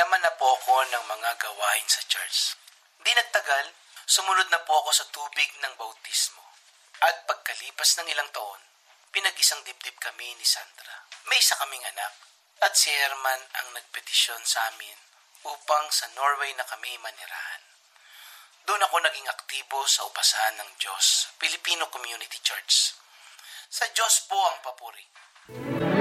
Laman na po ako ng mga gawain sa church. Di nagtagal, sumunod na po ako sa tubig ng bautismo. At pagkalipas ng ilang taon, pinag-isang dibdib kami ni Sandra. May isa kaming anak at si Herman ang nagpetisyon sa amin upang sa Norway na kami manirahan. Doon ako naging aktibo sa upasahan ng Diyos, Filipino Community Church. Sa Diyos po ang papuri.